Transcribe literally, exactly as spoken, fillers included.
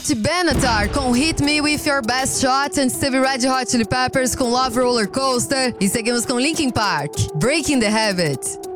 Pat Benatar com Hit Me With Your Best Shot. Antes teve Red Hot Chili Peppers com Love Roller Coaster. E seguimos com Linkin Park, Breaking the Habit.